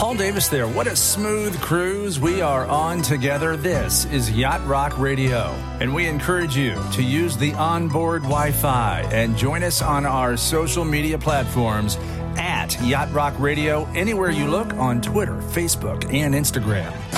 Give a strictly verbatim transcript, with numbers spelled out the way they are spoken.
Paul Davis there. What a smooth cruise we are on together. This is Yacht Rock Radio, and we encourage you to use the onboard Wi-Fi and join us on our social media platforms at Yacht Rock Radio, anywhere you look on Twitter, Facebook, and Instagram.